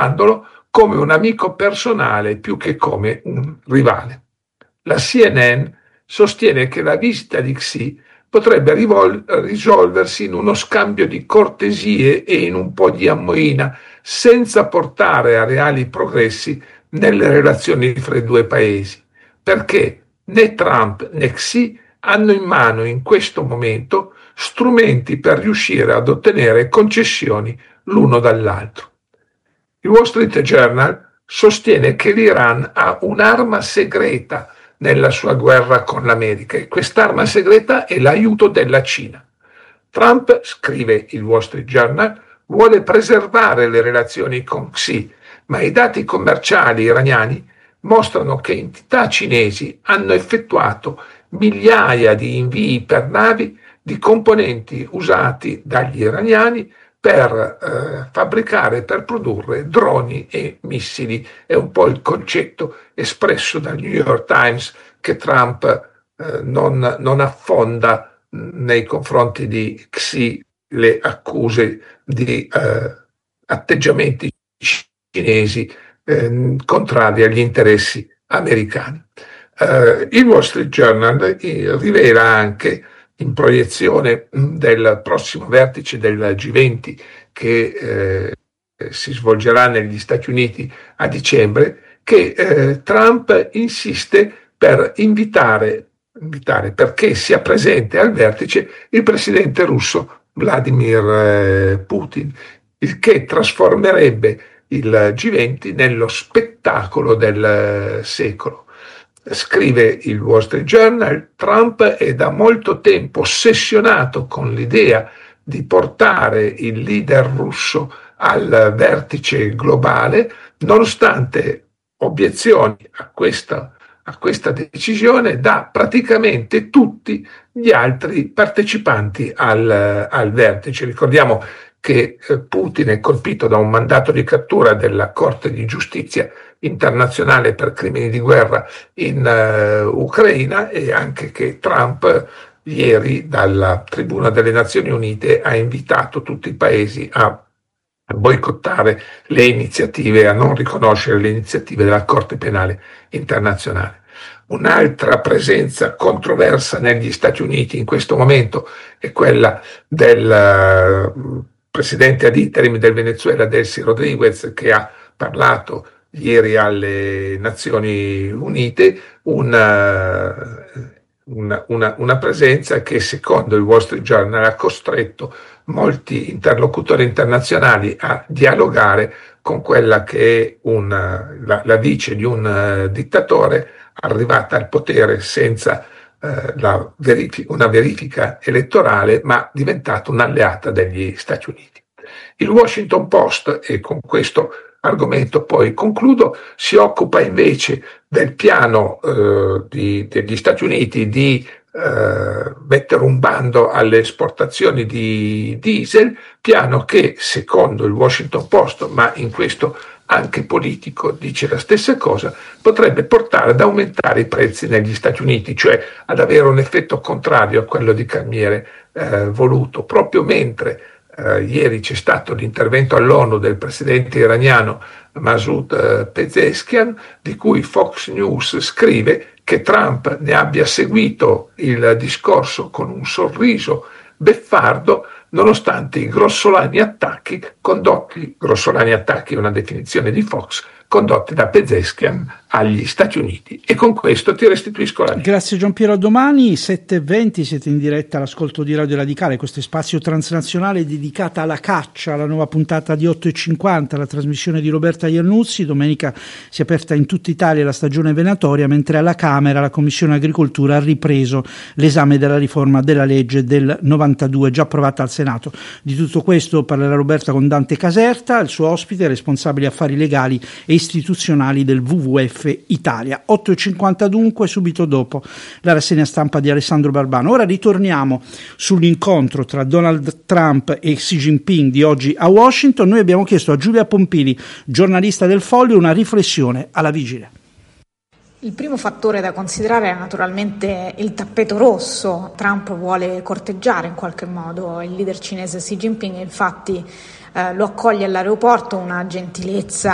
come un amico personale più che come un rivale. La CNN sostiene che la visita di Xi potrebbe risolversi in uno scambio di cortesie e in un po' di ammoina, senza portare a reali progressi nelle relazioni fra i due paesi, perché né Trump né Xi hanno in mano in questo momento strumenti per riuscire ad ottenere concessioni l'uno dall'altro. Il Wall Street Journal sostiene che l'Iran ha un'arma segreta nella sua guerra con l'America e quest'arma segreta è l'aiuto della Cina. Trump, scrive il Wall Street Journal, vuole preservare le relazioni con Xi, ma i dati commerciali iraniani mostrano che entità cinesi hanno effettuato migliaia di invii per navi di componenti usati dagli iraniani per fabbricare, per produrre droni e missili. È un po' il concetto espresso dal New York Times che Trump non affonda nei confronti di Xi le accuse di atteggiamenti cinesi contrari agli interessi americani. Il Wall Street Journal rivela anche, in proiezione del prossimo vertice del G20 che si svolgerà negli Stati Uniti a dicembre, che Trump insiste per invitare perché sia presente al vertice il presidente russo Vladimir Putin, il che trasformerebbe il G20 nello spettacolo del secolo. Scrive il Wall Street Journal, Trump è da molto tempo ossessionato con l'idea di portare il leader russo al vertice globale, nonostante obiezioni a questa decisione da praticamente tutti gli altri partecipanti al vertice. Ricordiamo che Putin è colpito da un mandato di cattura della Corte di Giustizia internazionale per crimini di guerra in Ucraina, e anche che Trump ieri dalla Tribuna delle Nazioni Unite ha invitato tutti i paesi a boicottare le iniziative, a non riconoscere le iniziative della Corte Penale Internazionale. Un'altra presenza controversa negli Stati Uniti in questo momento è quella del presidente ad interim del Venezuela, Delcy Rodriguez, che ha parlato ieri alle Nazioni Unite, una presenza che secondo il Wall Street Journal ha costretto molti interlocutori internazionali a dialogare con quella che è la vice di un dittatore arrivata al potere senza una verifica elettorale, ma diventata un'alleata degli Stati Uniti. Il Washington Post, e con questo argomento poi concludo, si occupa invece del piano degli Stati Uniti di mettere un bando alle esportazioni di diesel, piano che secondo il Washington Post, ma in questo anche Politico dice la stessa cosa, potrebbe portare ad aumentare i prezzi negli Stati Uniti, cioè ad avere un effetto contrario a quello di Carniere voluto, proprio mentre ieri c'è stato l'intervento all'ONU del presidente iraniano Masoud Pezeshkian, di cui Fox News scrive che Trump ne abbia seguito il discorso con un sorriso beffardo, nonostante i grossolani attacchi, è una definizione di Fox, condotti da Pezeshkian agli Stati Uniti. E con questo ti restituisco la linea. Grazie Giampiero, a domani 7:20 siete in diretta all'ascolto di Radio Radicale, questo spazio transnazionale dedicata alla caccia, la nuova puntata di 8:50, la trasmissione di Roberta Iannuzzi. Domenica si è aperta in tutta Italia la stagione venatoria, mentre alla Camera la Commissione Agricoltura ha ripreso l'esame della riforma della legge del 92 già approvata al Senato. Di tutto questo parlerà Roberta con Dante Caserta, il suo ospite, responsabile affari legali e istituzionali del WWF Italia. 8:50 dunque, subito dopo la rassegna stampa di Alessandro Barbano. Ora ritorniamo sull'incontro tra Donald Trump e Xi Jinping di oggi a Washington. Noi abbiamo chiesto a Giulia Pompili, giornalista del Foglio, una riflessione alla vigilia. Il primo fattore da considerare è naturalmente il tappeto rosso. Trump vuole corteggiare in qualche modo il leader cinese Xi Jinping, infatti lo accoglie all'aeroporto, una gentilezza